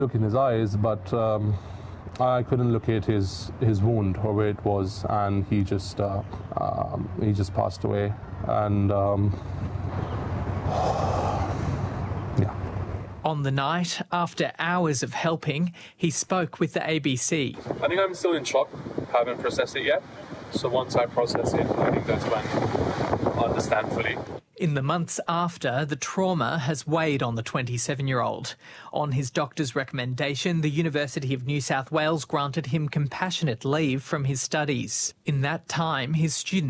look in his eyes, but I couldn't locate his wound or where it was, and he just passed away. And yeah. On the night, after hours of helping, he spoke with the ABC. I think I'm still in shock. Haven't processed it yet. So once I process it, I think that's when I'll understand fully. In the months after, the trauma has weighed on the 27-year-old. On his doctor's recommendation, the University of New South Wales granted him compassionate leave from his studies. In that time, his students